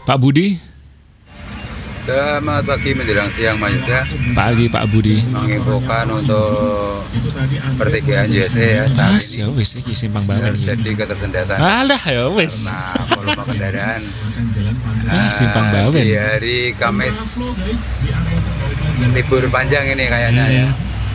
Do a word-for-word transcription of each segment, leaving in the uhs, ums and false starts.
Pak Budi. Selamat pagi menjelang siang Mas Yuda. Pagi Pak Budi. Menginfokan untuk pertigaan U S A ya saat Mas, ini. ya wis iki simpang banget. Terjadi ketersendatan. Alah ya wis. Nah, volume kendaraan. Ah, simpang bawen. Di hari Kamis libur panjang ini kayaknya ya.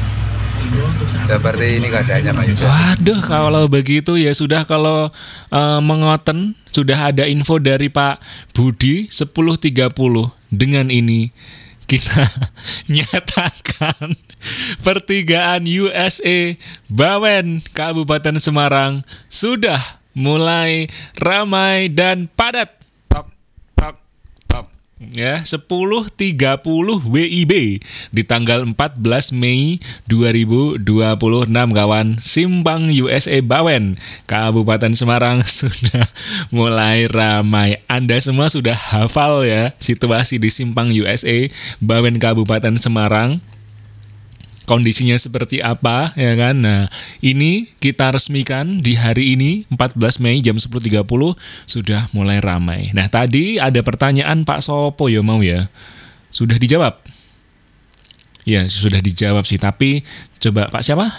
Seperti ini keadaannya Pak Yuda. Waduh, kalau begitu ya sudah, kalau uh, mengoten sudah ada info dari Pak Budi sepuluh tiga puluh. Dengan ini kita nyatakan pertigaan U S A Bawen Kabupaten Semarang sudah mulai ramai dan padat. Tok tok tok. Ya, sepuluh tiga puluh W I B di tanggal empat belas Mei dua ribu dua puluh enam kawan. Simpang U S A Bawen Kabupaten Semarang sudah mulai ramai. Anda semua sudah hafal ya situasi di Simpang U S A Bawen Kabupaten Semarang. Kondisinya seperti apa ya kan. Nah, ini kita resmikan di hari ini empat belas Mei jam sepuluh tiga puluh sudah mulai ramai. Nah, tadi ada pertanyaan Pak Sopo ya mau ya. Sudah dijawab? Ya, sudah dijawab sih, tapi coba Pak siapa?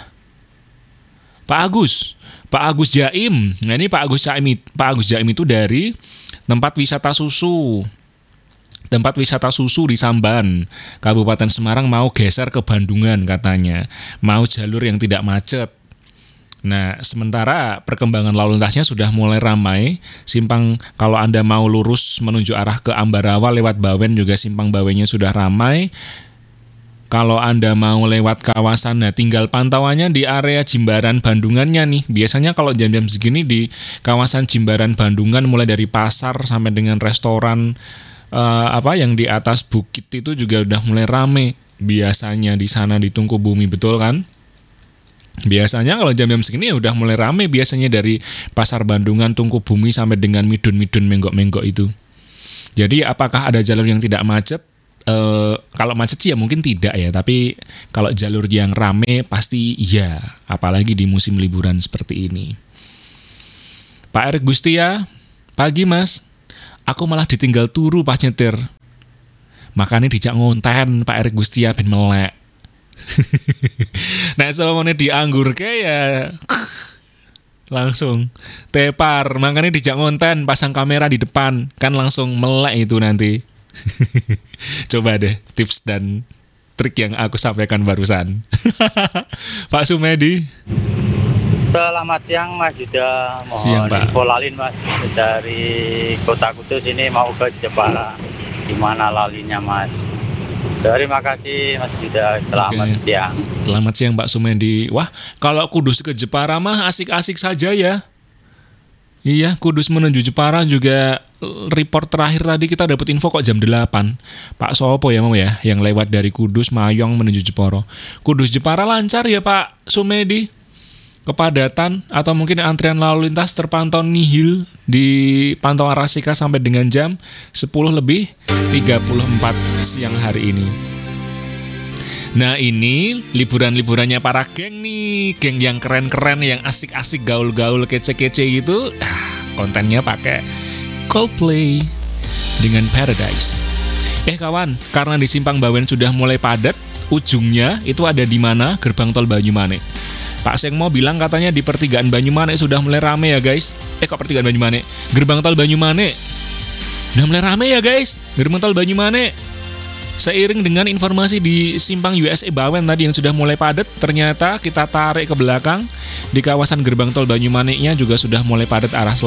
Pak Agus. Pak Agus Jaim. Nah, ini Pak Agus Jaim, Pak Agus Jaim itu dari tempat wisata susu. Tempat wisata susu di Samban, Kabupaten Semarang mau geser ke Bandungan katanya. Mau jalur yang tidak macet. Nah, sementara perkembangan lalu lintasnya sudah mulai ramai. Simpang kalau Anda mau lurus menuju arah ke Ambarawa lewat Bawen juga simpang Bawennya sudah ramai. Kalau Anda mau lewat kawasan, nah tinggal pantauannya di area Jimbaran Bandungannya nih. Biasanya kalau jam-jam segini di kawasan Jimbaran Bandungan mulai dari pasar sampai dengan restoran Uh, apa yang di atas bukit itu juga udah mulai rame. Biasanya di sana di Tungku Bumi, betul kan? Biasanya kalau jam-jam segini ya udah mulai rame biasanya dari pasar Bandungan, Tungku Bumi sampai dengan midun-midun menggok-menggok itu. Jadi apakah ada jalur yang tidak macet? Uh, kalau macet sih ya mungkin tidak ya, tapi kalau jalur yang rame pasti iya, apalagi di musim liburan seperti ini. Pak Erik Gustia, pagi Mas. Aku malah ditinggal turu pas nyetir. Makanya dijak ngonten Pak Erik Gustia ben melek. Nah, sama dianggur ke ya langsung tepar. Makanya dijak ngonten, pasang kamera di depan, kan langsung melek itu nanti. Coba deh tips dan trik yang aku sampaikan barusan. Pak Sumedi. Selamat siang Mas Yuda, mohon siang, Pak. info lalin Mas dari Kota Kudus ini mau ke Jepara, gimana lalinya Mas? Terima kasih Mas Yuda, selamat Oke. siang. Selamat siang Pak Sumedi. Wah, kalau Kudus ke Jepara mah asik-asik saja ya. Iya, Kudus menuju Jepara juga report terakhir tadi kita dapat info kok jam delapan. Pak Sopo ya mau ya, yang lewat dari Kudus Mayong menuju Jepara. Kudus Jepara lancar ya Pak Sumedi. Kepadatan atau mungkin antrian lalu lintas terpantau nihil di pantauan Rasika sampai dengan jam sepuluh lebih tiga puluh empat siang hari ini. Nah, ini liburan-liburannya para geng nih, geng yang keren-keren, yang asik-asik, gaul-gaul, kece-kece gitu. Ah, kontennya pakai Coldplay dengan Paradise. Eh kawan, karena di Simpang Bawen sudah mulai padat, ujungnya itu ada di mana? Gerbang tol Banyumanik. Pak Sengmo bilang katanya di pertigaan Banyumanik sudah mulai rame ya guys. Eh kok pertigaan Banyumanik? Gerbang tol Banyumanik sudah mulai rame ya guys. Gerbang tol Banyumanik. Seiring dengan informasi di Simpang U S A Bawen tadi yang sudah mulai padat, ternyata kita tarik ke belakang di kawasan gerbang tol Banyumaniknya juga sudah mulai padat arah selatan.